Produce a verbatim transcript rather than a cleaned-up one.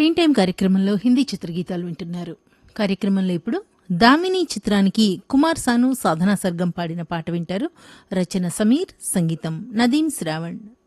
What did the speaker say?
టీన్ time కార్యక్రమంలో హిందీ చిత్రగీతాలు వింటున్నారు. కార్యక్రమంలో ఇప్పుడు దామిని చిత్రానికి కుమార్ సాను, సాధనా సర్గం పాడిన పాట వింటారు. రచన సమీర్, సంగీతం నదీం శ్రావణ్.